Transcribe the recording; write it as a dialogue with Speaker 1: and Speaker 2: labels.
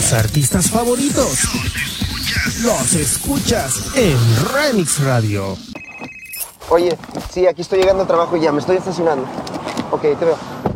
Speaker 1: Tus artistas favoritos los escuchas en Remix Radio.
Speaker 2: Oye, sí, aquí estoy llegando al trabajo y ya me estoy estacionando. Ok, te veo.